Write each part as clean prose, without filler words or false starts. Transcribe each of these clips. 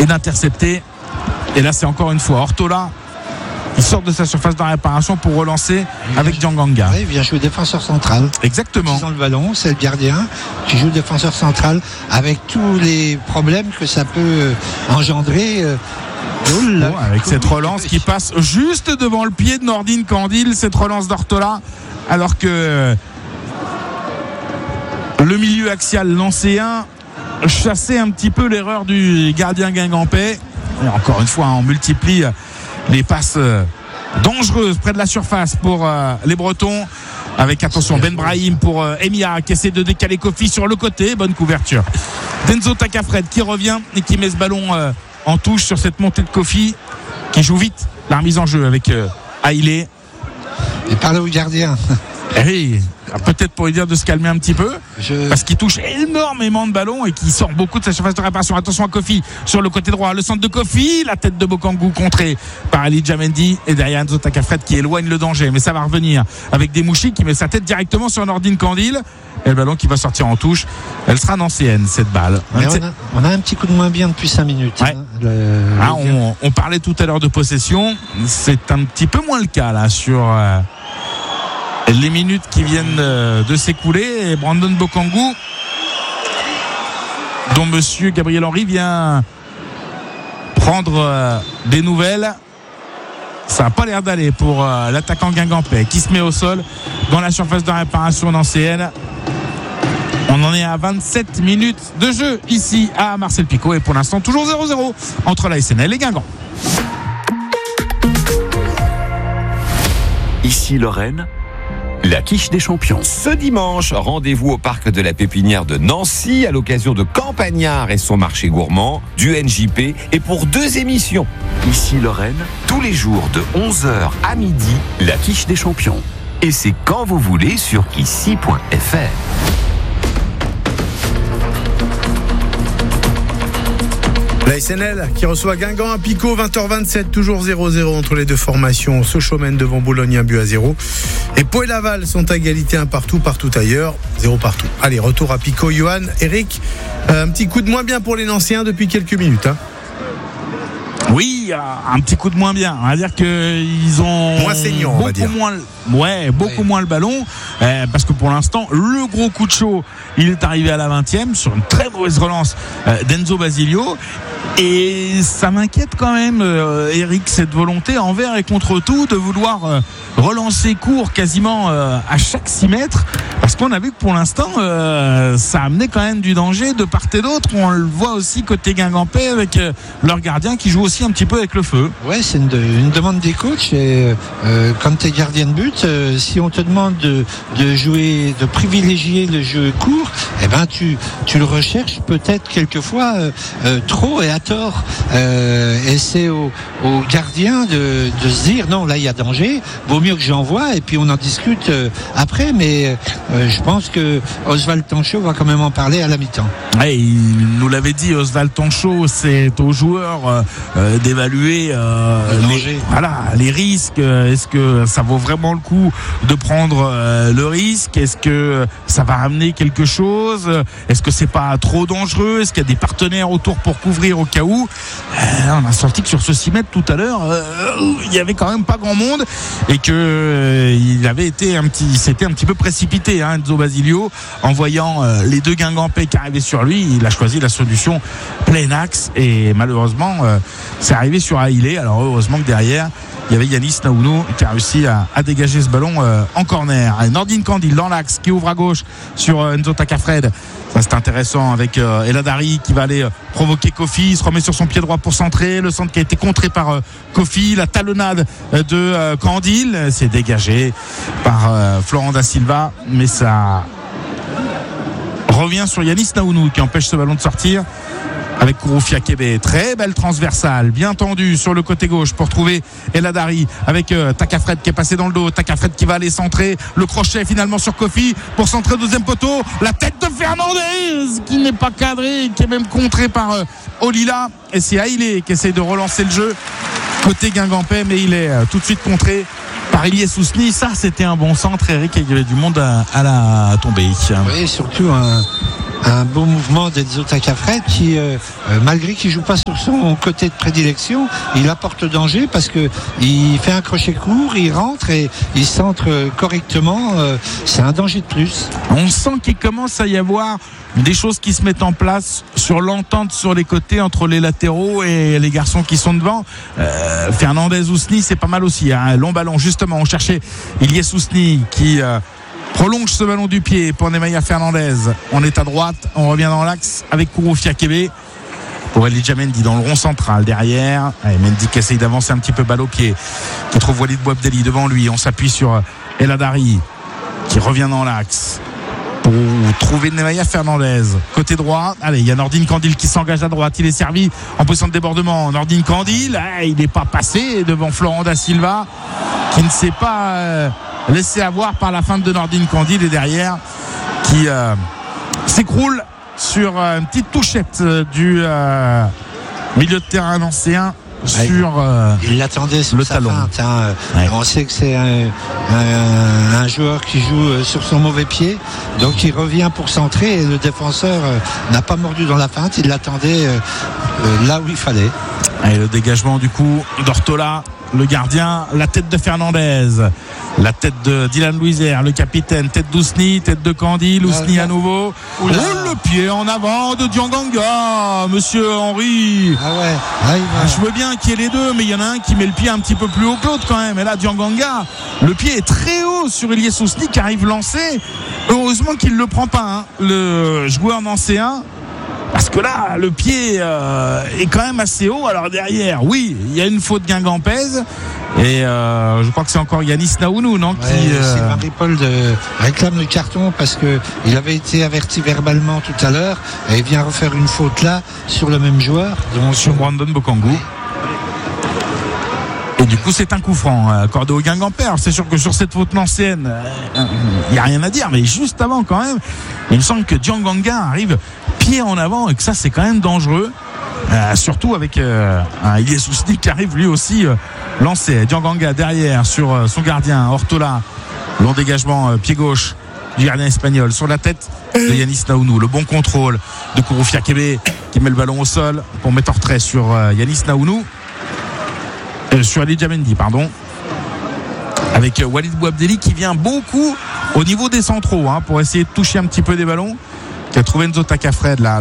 et d'intercepter. Et là c'est encore une fois Ortola qui sort de sa surface de réparation pour relancer avec Dianganga. Oui, il vient jouer défenseur central. Exactement. Dans le ballon, c'est le gardien qui joue défenseur central avec tous les problèmes que ça peut engendrer. Avec cette relance qui passe juste devant le pied de Nordine Candil, cette relance d'Ortola, alors que le milieu axial lancéen chassait un petit peu l'erreur du gardien guingampais. Et encore une fois, on multiplie les passes dangereuses près de la surface pour les Bretons, avec attention Ben Brahim pour Emia qui essaie de décaler Kofi sur le côté. Bonne couverture d'Enzo Takafred qui revient et qui met ce ballon en touche sur cette montée de Kofi qui joue vite la remise en jeu avec Haïlé. Et parle au gardien. Oui, peut-être pour lui dire de se calmer un petit peu, parce qu'il touche énormément de ballons et qu'il sort beaucoup de sa surface de réparation. Attention à Kofi sur le côté droit, le centre de Kofi, la tête de Bokangou contrée par Ali Djamendi et derrière Enzo Takafred qui éloigne le danger, mais ça va revenir avec Demouchi qui met sa tête directement sur Nordine Candil et le ballon qui va sortir en touche. Elle sera nancéenne cette balle. On a un petit coup de moins bien depuis 5 minutes. Ouais. On parlait tout à l'heure de possession, c'est un petit peu moins le cas là sur les minutes qui viennent de s'écouler. Et Brandon Bokangou, dont monsieur Gabriel Henry vient prendre des nouvelles, ça n'a pas l'air d'aller pour l'attaquant guingampais qui se met au sol dans la surface de réparation nancéenne. On en est à 27 minutes de jeu ici à Marcel Picot et pour l'instant toujours 0-0 entre la SNL et Guingamp. Ici Lorraine, la quiche des champions. Ce dimanche, rendez-vous au parc de la Pépinière de Nancy à l'occasion de Campagnard et son marché gourmand, du NJP et pour 2 émissions. Ici Lorraine, tous les jours de 11h à midi, la quiche des champions. Et c'est quand vous voulez sur ici.fr. La SNL qui reçoit Guingamp à Picot, 20h27, toujours 0-0 entre les deux formations. Sochaux mène devant Boulogne 1-0. Et Pau et Laval sont à égalité 1 partout ailleurs, 0 partout. Allez, retour à Picot, Johan, Eric. Un petit coup de moins bien pour les Nancéens depuis quelques minutes. Oui, un petit coup de moins bien. On va dire qu'ils ont moins saignant, on va dire. Beaucoup moins le ballon, parce que pour l'instant, le gros coup de chaud, il est arrivé à la 20e sur une très mauvaise relance d'Enzo Basilio. Et ça m'inquiète quand même, Eric, cette volonté envers et contre tout de vouloir relancer court quasiment à chaque 6 mètres, parce qu'on a vu que pour l'instant ça amenait quand même du danger de part et d'autre. On le voit aussi côté guingampais avec leur gardien qui joue aussi un petit peu avec le feu. Ouais, c'est une demande des coachs et quand tu es gardien de but, si on te demande de jouer, de privilégier le jeu court, eh ben tu le recherches peut-être quelquefois trop et à tort, et c'est au gardien de se dire non, là il y a danger, vaut mieux que j'envoie et puis on en discute après, mais je pense que Oswald Tanchot va quand même en parler à la mi-temps. Ouais, il nous l'avait dit, Oswald Tanchot, c'est aux joueurs d'évaluer les risques. Est-ce que ça vaut vraiment le coup de prendre le risque? Est-ce que ça va amener quelque chose? Est-ce que c'est pas trop dangereux? Est-ce qu'il y a des partenaires autour pour couvrir au cas où? On a senti que sur ce 6 mètres tout à l'heure, il y avait quand même pas grand monde et que il avait été c'était un petit peu précipité, Enzo Basilio, en voyant les deux guingampais qui arrivaient sur lui. Il a choisi la solution plein axe et malheureusement c'est arrivé sur Haïlé. Alors heureusement que derrière il y avait Yanis Naounou qui a réussi à dégager ce ballon en corner. Nordine Candil dans l'axe qui ouvre à gauche sur Enzo Takafred. Ça c'est intéressant avec Eladari qui va aller provoquer Kofi. Il se remet sur son pied droit pour centrer. Le centre qui a été contré par Kofi. La talonnade de Candil, c'est dégagé par Florent da Silva, mais ça revient sur Yanis Naounou qui empêche ce ballon de sortir. Avec Kouroufia Kébé, très belle transversale, bien tendue sur le côté gauche pour trouver Eladari avec Takafred qui est passé dans le dos. Takafred qui va aller centrer, le crochet finalement sur Kofi pour centrer au deuxième poteau. La tête de Fernandez qui n'est pas cadrée, qui est même contrée par Olila. Et c'est Haïlé qui essaie de relancer le jeu côté guingampais, mais il est tout de suite contré par Ilyes Ousni. Ça c'était un bon centre, Eric, il y avait du monde à la tombée. Oui, surtout un beau mouvement d'Enzo Tacafred qui, malgré qu'il joue pas sur son côté de prédilection, il apporte danger parce que il fait un crochet court, il rentre et il centre correctement. C'est un danger de plus. On sent qu'il commence à y avoir des choses qui se mettent en place sur l'entente sur les côtés entre les latéraux et les garçons qui sont devant. Fernandez Ousni, c'est pas mal aussi, hein. Long ballon, justement, on cherchait Ilyes Ousni qui prolonge ce ballon du pied pour Nemanja Fernandez. On est à droite, on revient dans l'axe avec Kouroufia Kébé pour Elijah Mendy dans le rond central derrière. Mendy qui essaye d'avancer un petit peu balle au pied, qui trouve Walid Bouabdelli devant lui. On s'appuie sur El Hadari qui revient dans l'axe pour trouver Nemanja Fernandez côté droit. Allez, il y a Nordine Candil qui s'engage à droite, il est servi en position de débordement. Nordine Candil, il n'est pas passé devant Florent Da Silva qui ne s'est pas laissé avoir par la feinte de Nordine Candil et derrière qui s'écroule sur une petite touchette du milieu de terrain nancéen sur il l'attendait sur le sa talon. feinte, hein. On sait que c'est un joueur qui joue sur son mauvais pied, donc il revient pour centrer et le défenseur n'a pas mordu dans la feinte, il l'attendait là où il fallait. Et le dégagement du coup d'Ortola, le gardien, la tête de Fernandez, la tête de Dylan Louisère, le capitaine, tête d'Ousni, tête de Candil, Ousni à nouveau. Oh, le pied en avant de Dianganga, monsieur Henry. Ah ouais, je veux bien qu'il y ait les deux, mais il y en a un qui met le pied un petit peu plus haut que l'autre quand même. Et là, Dianganga, le pied est très haut sur Ilyes Ousni qui arrive lancé. Heureusement qu'il ne le prend pas, hein, le joueur nancéen. Parce que là, le pied est quand même assez haut. Alors derrière, oui, il y a une faute Guingampès. Et je crois que c'est encore Yanis Naounou, non, Sylvain Ripoll réclame le carton parce qu'il avait été averti verbalement tout à l'heure et il vient refaire une faute là sur le même joueur. Donc, sur Brandon Bokangou. Ouais. Et du coup, c'est un coup franc accordé au Guingampais. C'est sûr que sur cette faute nancéenne, il n'y a rien à dire. Mais juste avant, quand même, il me semble que Dianganga arrive pied en avant et que ça, c'est quand même dangereux. Surtout avec un Ilyes Ousni qui arrive lui aussi lancé. Dianganga derrière sur son gardien Ortola. Long dégagement pied gauche du gardien espagnol sur la tête de Yanis Naounou. Le bon contrôle de Kouroufia Kébé qui met le ballon au sol pour mettre en retrait sur Yanis Naounou. Sur Elijah Mendy, pardon. Avec Walid Bouabdelli qui vient beaucoup au niveau des centraux, hein, pour essayer de toucher un petit peu des ballons. Qui a trouvé Enzo Tacafred là,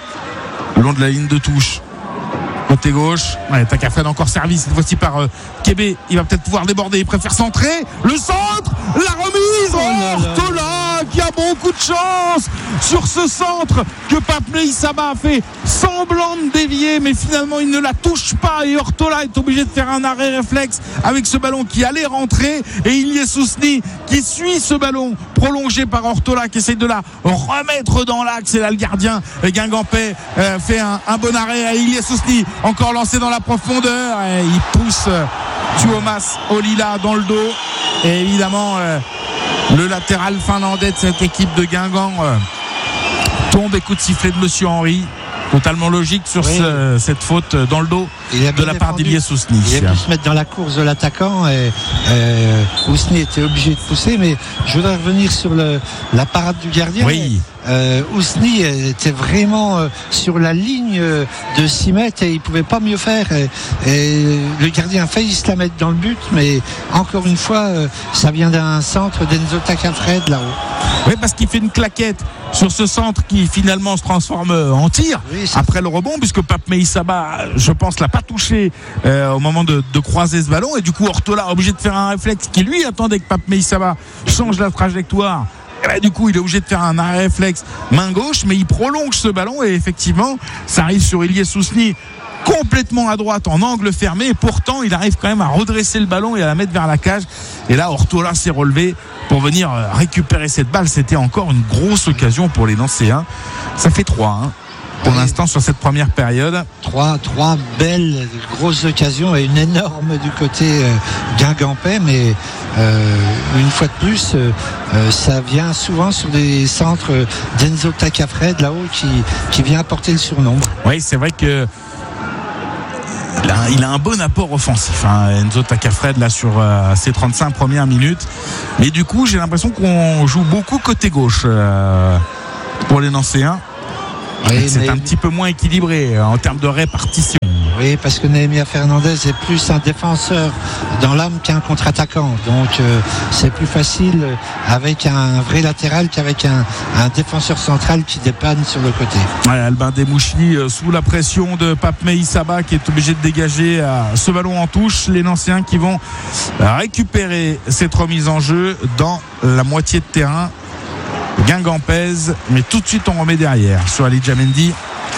le long de la ligne de touche. Côté gauche, Tacafred encore servi cette fois-ci par Kébé. Il va peut-être pouvoir déborder, il préfère centrer. Le centre, la remise, Ortola qui a beaucoup de chance sur ce centre que Pape Meïssaba a fait semblant de dévier, mais finalement il ne la touche pas et Ortola est obligé de faire un arrêt réflexe avec ce ballon qui allait rentrer et Ilyes Ousni qui suit ce ballon prolongé par Ortola qui essaye de la remettre dans l'axe et là le gardien Guingampais fait un bon arrêt à Ilyes Ousni, encore lancé dans la profondeur et il pousse Tuomas Olila dans le dos et évidemment le latéral finlandais de cette équipe de Guingamp tombe et coup de sifflet de monsieur Henry. Totalement logique sur cette faute dans le dos de la part d'Ilyes Ousni. Il a pu se mettre dans la course de l'attaquant et Ousni était obligé de pousser, mais je voudrais revenir sur la parade du gardien. Oui. Ousni était vraiment sur la ligne de 6 mètres et il pouvait pas mieux faire et le gardien a failli se la mettre dans le but, mais encore une fois ça vient d'un centre d'Enzo Tacafred là-haut. Oui, parce qu'il fait une claquette sur ce centre qui finalement se transforme en tir après le rebond, puisque Pape Meïssaba, je pense, l'a pas touché au moment de croiser ce ballon et du coup Ortola a obligé de faire un réflexe qui lui attendait que Pape Meïssaba change la trajectoire. Et ben, du coup il est obligé de faire un arrêt réflexe main gauche, mais il prolonge ce ballon et effectivement ça arrive sur Ilyes Ousni complètement à droite en angle fermé et pourtant il arrive quand même à redresser le ballon et à la mettre vers la cage et là Ortola s'est relevé pour venir récupérer cette balle. C'était encore une grosse occasion pour les Nancéens. Ça fait 3 pour l'instant sur cette première période. 3 belles grosses occasions et une énorme du côté guingampais, mais une fois de plus ça vient souvent sur des centres d'Enzo Tacafred là-haut qui vient apporter le surnombre. Oui, c'est vrai que il a un bon apport offensif, Enzo Tacafred là sur ses 35 premières minutes, mais du coup j'ai l'impression qu'on joue beaucoup côté gauche pour les Nancéens. Oui, c'est un petit peu moins équilibré en termes de répartition. Oui, parce que Nehemia Fernandez est plus un défenseur dans l'âme qu'un contre-attaquant. Donc c'est plus facile avec un vrai latéral qu'avec un défenseur central qui dépanne sur le côté. Ouais, Albin Demouchi sous la pression de Pape Meïssaba qui est obligé de dégager ce ballon en touche. Les Nancéens qui vont récupérer cette remise en jeu dans la moitié de terrain. Guingamp pèse, mais tout de suite on remet derrière sur Ali Jamendi.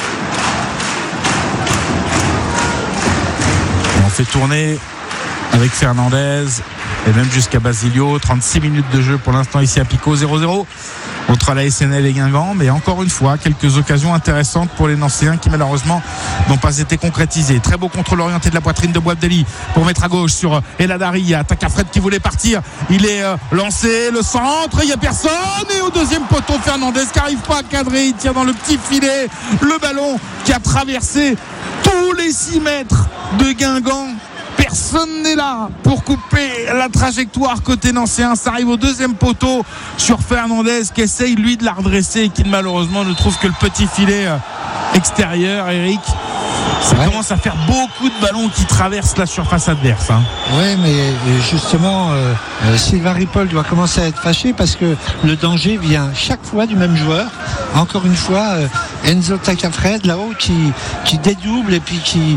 On fait tourner avec Fernandez et même jusqu'à Basilio. 36 minutes de jeu pour l'instant ici à Picot. 0-0 entre la SNL et Guingamp, mais encore une fois quelques occasions intéressantes pour les Nancéens qui malheureusement n'ont pas été concrétisées. Très beau contrôle orienté de la poitrine de Boabdeli pour mettre à gauche sur El Hadari. Il y a Takafred qui voulait partir, il est lancé, le centre, il n'y a personne, et au deuxième poteau Fernandez qui n'arrive pas à cadrer, il tire dans le petit filet le ballon qui a traversé tous les 6 mètres de Guingamp. Personne n'est là pour couper la trajectoire côté nancéen. Ça arrive au deuxième poteau sur Fernandez qui essaye lui de la redresser et qui malheureusement ne trouve que le petit filet extérieur. Eric, ça commence à faire beaucoup de ballons qui traversent la surface adverse. Oui, mais justement Sylvain Ripoll doit commencer à être fâché parce que le danger vient chaque fois du même joueur. Encore une fois, Enzo Takafred là-haut qui dédouble et puis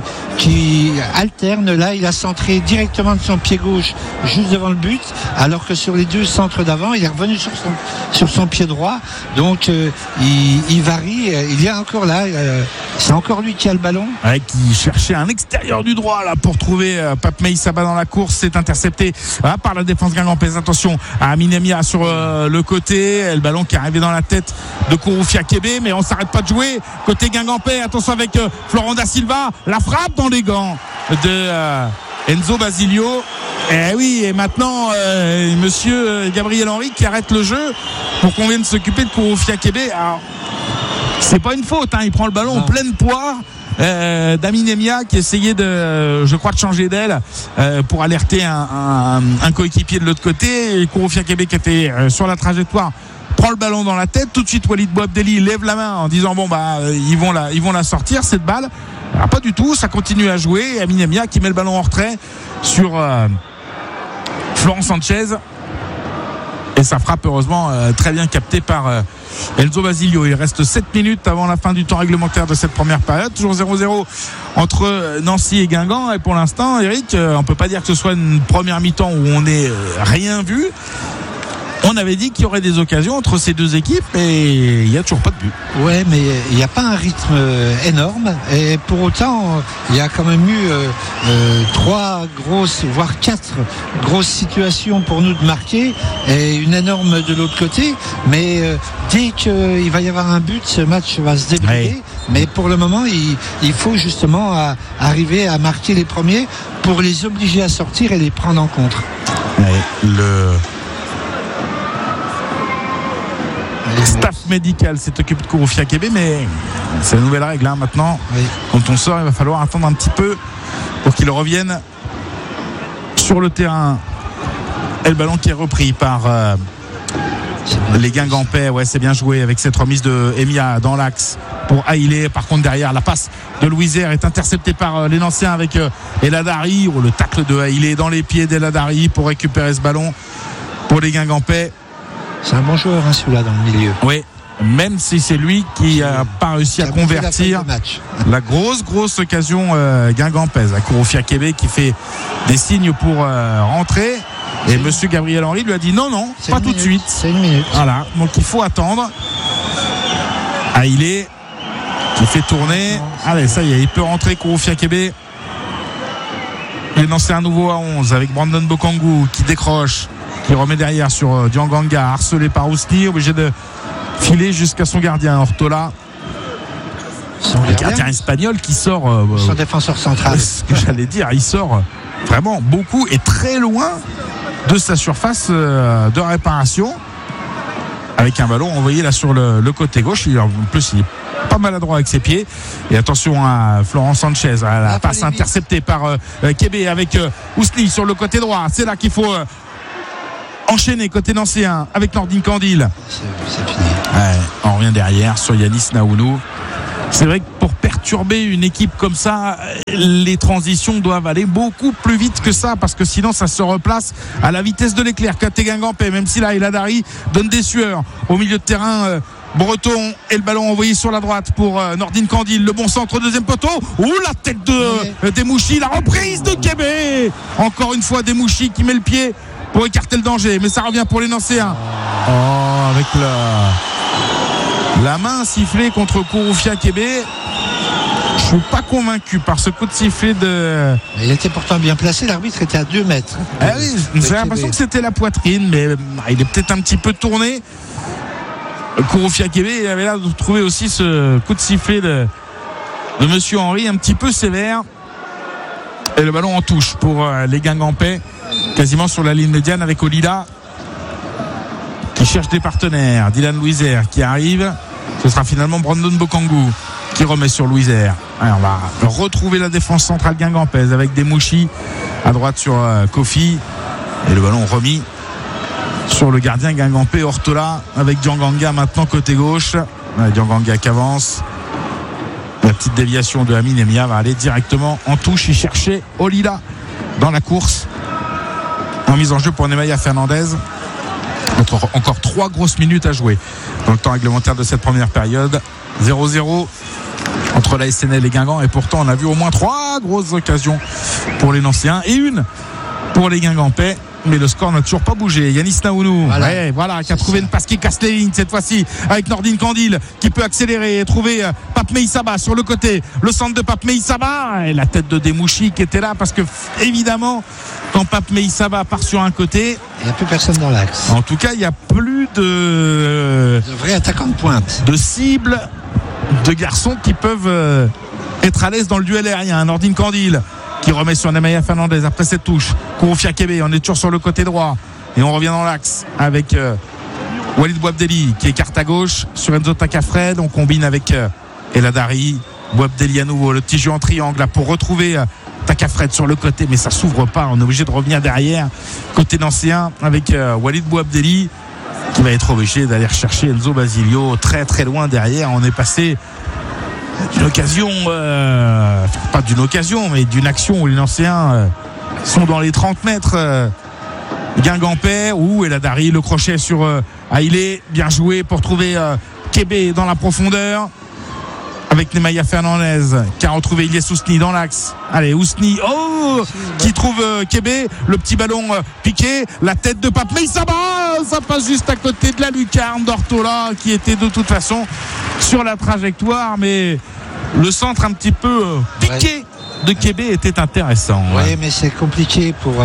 qui alterne. Là, il a centré directement de son pied gauche juste devant le but, alors que sur les 2 centres d'avant, il est revenu sur son pied droit. Donc il varie. Il y a encore là, c'est encore lui qui a le ballon. Ouais, qui cherchait un extérieur du droit là pour trouver Pape Meïssaba dans la course. C'est intercepté par la défense guingampaise. Attention à Aminemia sur le côté. Le ballon qui est arrivé dans la tête de Kouroufia Kébé, mais on s'arrête pas de jouer côté guingampais. Attention avec Florent da Silva, la frappe dans les gants de Enzo Basilio. Et oui, et maintenant monsieur Gabriel Henry qui arrête le jeu pour qu'on vienne s'occuper de Kouroufia Kébé. Alors c'est pas une faute, il prend le ballon en pleine poire d'Aminemia qui essayait de changer d'aile pour alerter un coéquipier de l'autre côté. Et Kouroufia Kébé qui était sur la trajectoire prend le ballon dans la tête. Tout de suite Walid Boabdeli lève la main en disant ils vont la sortir cette balle. Alors, pas du tout, ça continue à jouer. Aminemia qui met le ballon en retrait sur Florent Sanchez. Et ça frappe heureusement très bien capté par Enzo Basilio. Il reste 7 minutes avant la fin du temps réglementaire de cette première période. Toujours 0-0 entre Nancy et Guingamp. Et pour l'instant, Eric, on ne peut pas dire que ce soit une première mi-temps où on n'ait rien vu. On avait dit qu'il y aurait des occasions entre ces deux équipes et il n'y a toujours pas de but. Ouais, mais il n'y a pas un rythme énorme et pour autant il y a quand même eu 3 grosses, voire 4 grosses situations pour nous de marquer et une énorme de l'autre côté. Mais dès qu'il va y avoir un but, ce match va se débrouiller. Mais pour le moment, il faut justement arriver à marquer les premiers pour les obliger à sortir et les prendre en contre. Le staff médical s'est occupé de Kouroufia Kébé, mais c'est la nouvelle règle maintenant. Oui. Quand on sort, il va falloir attendre un petit peu pour qu'il revienne sur le terrain. Et le ballon qui est repris par les Guingampais. Ouais, c'est bien joué avec cette remise de Emia dans l'axe pour Haïlé. Par contre, derrière, la passe de Louisère est interceptée par les Nancéens avec El Hadari. Le tacle de Haïlé dans les pieds d'El Hadari pour récupérer ce ballon pour les Guingampais. C'est un bon joueur celui-là dans le milieu. Oui, même si c'est lui qui n'a pas réussi à convertir la grosse occasion guingampaise. À Kouroufia Kébé qui fait des signes pour rentrer. Et monsieur Gabriel Henry lui a dit non, pas tout de suite. C'est une minute. Voilà, donc il faut attendre. Haïlé qui fait tourner. Allez, ça y est, il peut rentrer Kouroufia Kébé. Il est lancé un nouveau à 11 avec Brandon Bokangu qui décroche, qui remet derrière sur Dianganga, harcelé par Ousni, obligé de filer jusqu'à son gardien Ortola. Le gardien espagnol qui sort son défenseur central. Ce que j'allais dire, il sort vraiment beaucoup et très loin de sa surface de réparation, avec un ballon envoyé là sur le côté gauche. En plus il est pas maladroit avec ses pieds. Et attention à Florent Sanchez, à la passe interceptée par Kébé avec Ousni sur le côté droit. C'est là qu'il faut enchaîner côté nancéen avec Nordine Candil. C'est fini. Ouais, on revient derrière sur Yanis Naounou. C'est vrai que pour perturber une équipe comme ça, les transitions doivent aller beaucoup plus vite que ça, parce que sinon ça se replace à la vitesse de l'éclair. Côté Guingampais, même si là El Hadari donne des sueurs au milieu de terrain breton, et le ballon envoyé sur la droite pour Nordine Candil, le bon centre, deuxième poteau, la tête de Demouchi, la reprise de Kébé, encore une fois Demouchi qui met le pied pour écarter le danger, mais ça revient pour les Nancéens. Avec la main sifflée contre Kouroufia Kébé. Je suis pas convaincu par ce coup de sifflet de... Il était pourtant bien placé, l'arbitre était à 2 mètres. Oui, j'ai l'impression que c'était la poitrine, mais il est peut-être un petit peu tourné. Kouroufia Kébé avait l'air de trouver aussi ce coup de sifflet de Monsieur Henry un petit peu sévère. Et le ballon en touche pour les Guingampais, quasiment sur la ligne médiane, avec Olida qui cherche des partenaires. Dylan Louiser qui arrive. Ce sera finalement Brandon Bokangu qui remet sur Louiser. On va retrouver la défense centrale guingampaise avec Demouchi à droite sur Kofi. Et le ballon remis sur le gardien guingampais Ortola, avec Dianganga maintenant côté gauche. Dianganga qui avance. La petite déviation de Amin Emia va aller directement en touche. Il cherchait Olida dans la course. En mise en jeu pour Nemanja Fernandez. Encore 3 grosses minutes à jouer dans le temps réglementaire de cette première période. 0-0 entre la SNL et Guingamp, et pourtant on a vu au moins 3 grosses occasions pour les Nancéens et une pour les Guingampais, mais le score n'a toujours pas bougé. Yanis Naounou qui a trouvé une passe qui casse les lignes cette fois-ci, avec Nordine Candil qui peut accélérer et trouver Pape Meïssaba sur le côté, le centre de Pape Meïssaba, et la tête de Demouchi qui était là, parce que évidemment quand Pape Meïssaba part sur un côté, il n'y a plus personne dans l'axe. En tout cas, il n'y a plus de vrais attaquants de pointe, de cibles, de garçons qui peuvent être à l'aise dans le duel aérien. Nordine Candil qui remet sur Nemanja Fernandez après cette touche. Kouroufia Kébé, on est toujours sur le côté droit et on revient dans l'axe avec Walid Bouabdeli qui écarte à gauche sur Enzo Takafred. On combine avec El Hadari, Bouabdeli à nouveau, le petit jeu en triangle là pour retrouver Takafred sur le côté, mais ça s'ouvre pas, on est obligé de revenir derrière côté nancéen avec Walid Bouabdeli qui va être obligé d'aller rechercher Enzo Basilio très très loin derrière. On est passé d'une occasion, pas d'une occasion, mais d'une action où les Nancéens sont dans les 30 mètres guingampais, où El Hadari, le crochet sur Haïlé, bien joué pour trouver Kébé dans la profondeur avec Nemanja Fernandez qui a retrouvé Ilyes Ousni dans l'axe. Allez, Ousni qui trouve Kébé, le petit ballon piqué, la tête de Pape Meïssaba, ça passe juste à côté de la lucarne d'Ortola qui était de toute façon sur la trajectoire, mais le centre un petit peu piqué de Kébé était intéressant. Oui, mais c'est compliqué pour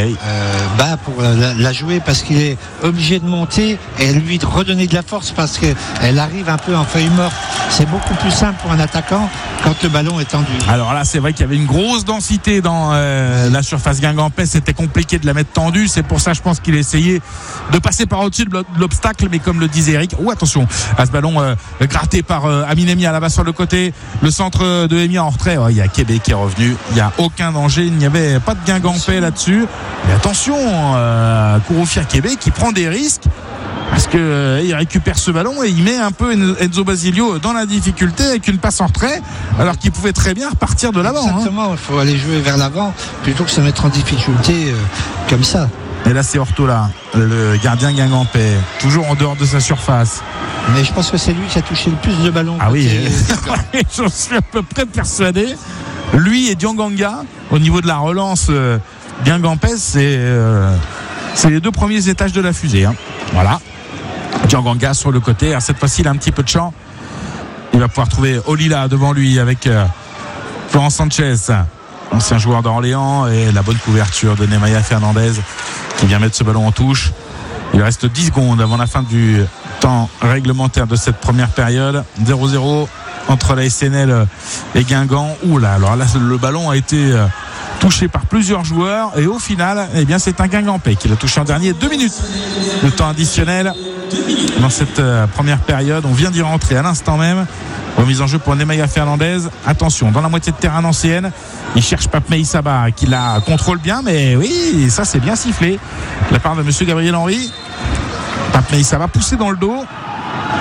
la jouer, parce qu'il est obligé de monter et lui de redonner de la force, parce qu'elle arrive un peu en feuille morte. C'est beaucoup plus simple pour un attaquant quand le ballon est tendu. Alors là, c'est vrai qu'il y avait une grosse densité dans la surface guingampaise. C'était compliqué de la mettre tendue. C'est pour ça, je pense qu'il a essayé de passer par au-dessus de l'obstacle, mais comme le disait Eric, attention à ce ballon gratté par Amin Emia là-bas sur le côté. Le centre de Emia en retrait. Il y a Kébé qui est revenu. Il n'y a aucun danger. Il n'y avait pas de guingampais là-dessus. Mais attention, Kouroufia Kébé qui prend des risques, parce qu'il récupère ce ballon et il met un peu Enzo Basilio dans la difficulté avec une passe en retrait, alors qu'il pouvait très bien repartir de l'avant. Exactement, il faut aller jouer vers l'avant plutôt que se mettre en difficulté comme ça. Et là, c'est Ortola, le gardien guingampais, toujours en dehors de sa surface. Mais je pense que c'est lui qui a touché le plus de ballons. Ah oui, j'en suis à peu près persuadé. Lui et Dianganga, au niveau de la relance guingampaise, c'est les 2 premiers étages de la fusée. Voilà. Dianganga sur le côté. Cette fois-ci, il a un petit peu de champ. Il va pouvoir trouver Olila devant lui avec Florent Sanchez, ancien joueur d'Orléans, et la bonne couverture de Nemanja Fernandez qui vient mettre ce ballon en touche. Il reste 10 secondes avant la fin du temps réglementaire de cette première période. 0-0 entre la SNL et Guingamp. Alors là, le ballon a été touché par plusieurs joueurs, et au final, c'est un Guingampais qui l'a touché en dernier. 2 minutes de temps additionnel dans cette première période. On vient d'y rentrer à l'instant même. Remise en jeu pour Nemanja Fernandez. Attention, dans la moitié de terrain ancienne, il cherche Pape Meïssaba qui la contrôle bien, mais oui, ça c'est bien sifflé de la part de monsieur Gabriel Henry. Pape Meïssaba poussé dans le dos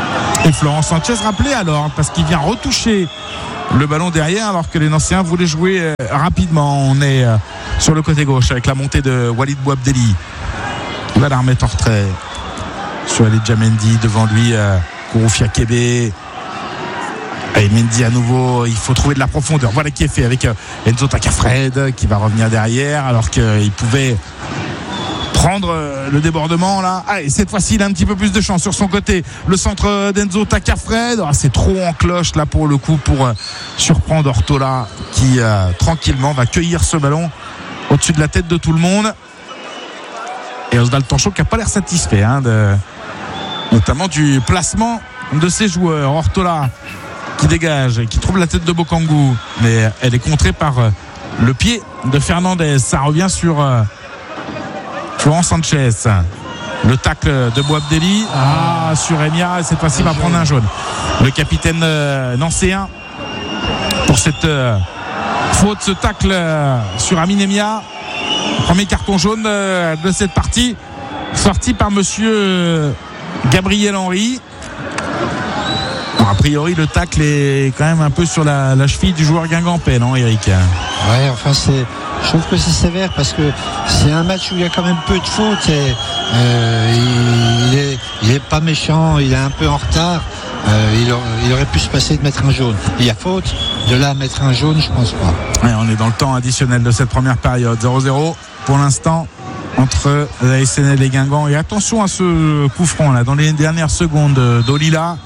Et Florent Sanchez rappelé alors, parce qu'il vient retoucher le ballon derrière alors que les Nancéens voulaient jouer rapidement. On est sur le côté gauche avec la montée de Walid Bouabdelli. Il va la remettre en retrait sur Elijah Mendy. Devant lui Kouroufia Kébé. Et Mendy à nouveau, il faut trouver de la profondeur. Voilà qui est fait avec Enzo Takafred qui va revenir derrière alors qu'il pouvait prendre le débordement là. Allez, cette fois-ci il a un petit peu plus de chance sur son côté. Le centre d'Enzo Takafred, c'est trop en cloche là pour le coup pour surprendre Ortola qui tranquillement va cueillir ce ballon au-dessus de la tête de tout le monde. Et Oswald Tanchot qui n'a pas l'air satisfait notamment du placement de ses joueurs. Ortola qui dégage, qui trouve la tête de Bokangou, mais elle est contrée par le pied de Fernandez. Ça revient sur Florent Sanchez. Le tacle de Bouabdelli sur Emia, et cette fois-ci va prendre un jaune. Le capitaine nancéen pour cette faute, ce tacle sur Amin Emia. Premier carton jaune de cette partie, sorti par monsieur Gabriel Henry. A priori le tacle est quand même un peu sur la cheville du joueur guingampais, non Eric? Ouais, enfin je trouve que c'est sévère parce que c'est un match où il y a quand même peu de fautes et il est pas méchant, il est un peu en retard. Il aurait pu se passer de mettre un jaune. Il y a faute, de là à mettre un jaune, je pense pas. Ouais, on est dans le temps additionnel de cette première période. 0-0 pour l'instant entre la SNL et Guingamp. Et attention à ce coup franc là dans les dernières secondes d'Olila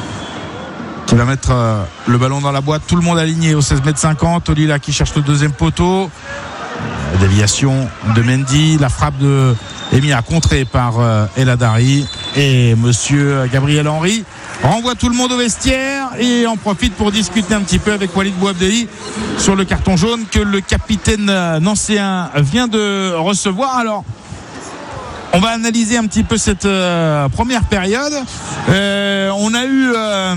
qui va mettre le ballon dans la boîte. Tout le monde aligné au 16m50. Olila qui cherche le deuxième poteau. La déviation de Mendy. La frappe de Emia contrée par El Hadari. Et monsieur Gabriel Henry renvoie tout le monde au vestiaire et en profite pour discuter un petit peu avec Walid Bouabdelli sur le carton jaune que le capitaine nancéen vient de recevoir. Alors on va analyser un petit peu cette première période. On a eu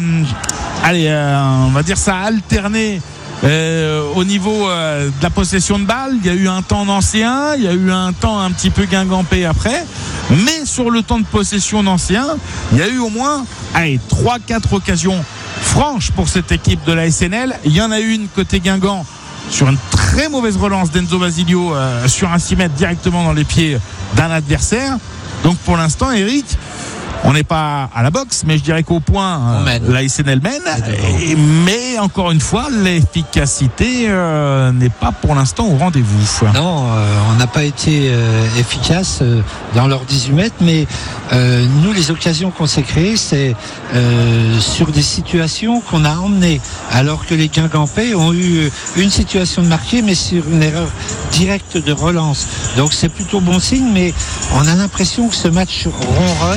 on va dire ça a alterné au niveau de la possession de balle. Il y a eu un temps nancéen, il y a eu un temps un petit peu guingampais après, mais sur le temps de possession nancéen, il y a eu au moins 3-4 occasions franches pour cette équipe de la SNL. Il y en a eu une côté Guingamp sur une très mauvaise relance d'Enzo Basilio sur un 6 mètres directement dans les pieds d'un adversaire. Donc pour l'instant, Eric, on n'est pas à la boxe, mais je dirais qu'au point la SNL mène. Mais encore une fois, l'efficacité n'est pas pour l'instant au rendez-vous. Non, on n'a pas été efficace dans leurs 18 mètres, mais nous, les occasions qu'on s'est créées, c'est sur des situations qu'on a emmenées, alors que les Guingampais ont eu une situation de marqué, mais sur une erreur directe de relance. Donc c'est plutôt bon signe, mais on a l'impression que ce match ronronne.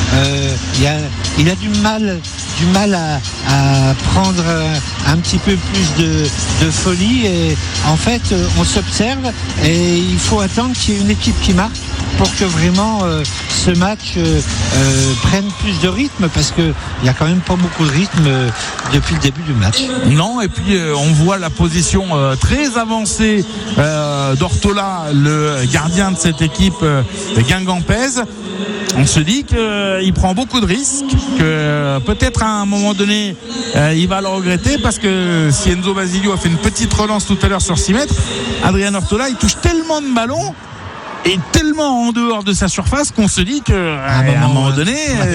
Il a du mal à prendre un petit peu plus de folie et en fait on s'observe et il faut attendre qu'il y ait une équipe qui marque pour que vraiment ce match prenne plus de rythme parce qu'il n'y a quand même pas beaucoup de rythme depuis le début du match. Non, et puis on voit la position très avancée d'Ortola, le gardien de cette équipe guingampaise. On se dit qu'il prend beaucoup de risques, que peut-être à un moment donné il va le regretter parce que si Enzo Basilio a fait une petite relance tout à l'heure sur 6 mètres, Adrien Ortola il touche tellement de ballons et tellement en dehors de sa surface qu'on se dit qu'à un moment donné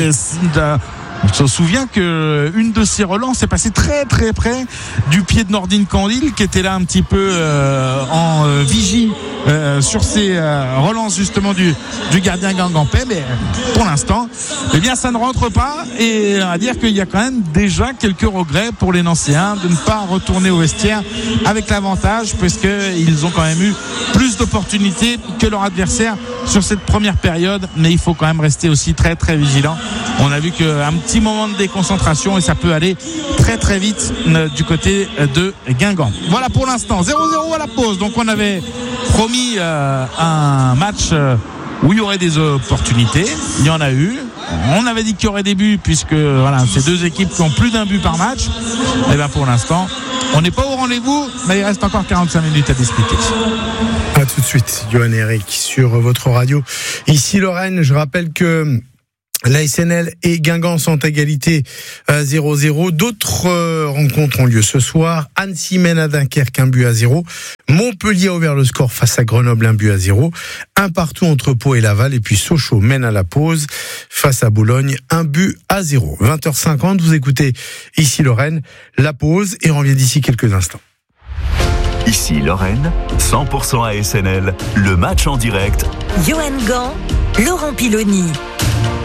on se souvient qu'une de ces relances est passée très très près du pied de Nordine Candil qui était là un petit peu en vigie sur ces relances justement du gardien guingampais, mais pour l'instant ça ne rentre pas et on va dire qu'il y a quand même déjà quelques regrets pour les Nancéens de ne pas retourner au vestiaire avec l'avantage puisqu'ils ont quand même eu plus d'opportunités que leur adversaire sur cette première période, mais il faut quand même rester aussi très très vigilant. On a vu qu'un petit moment de déconcentration et ça peut aller très très vite du côté de Guingamp. Voilà pour l'instant 0-0 à la pause. Donc on avait promis un match où il y aurait des opportunités, il y en a eu. On avait dit qu'il y aurait des buts puisque ces deux équipes qui ont plus d'un but par match. Et bien pour l'instant on n'est pas au rendez-vous, mais il reste encore 45 minutes à discuter. A tout de suite, Johan et Eric sur votre radio. Ici Lorraine, je rappelle que La SNL et Guingamp sont à égalité 0-0. D'autres rencontres ont lieu ce soir. Annecy mène à Dunkerque 1-0. Montpellier a ouvert le score face à Grenoble 1-0. Un partout entre Pau et Laval. Et puis Sochaux mène à la pause face à Boulogne 1-0. 20h50, vous écoutez Ici Lorraine. La pause et on revient d'ici quelques instants. Ici Lorraine, 100% ASNL, le match en direct. Johan Gant, Laurent Piloni.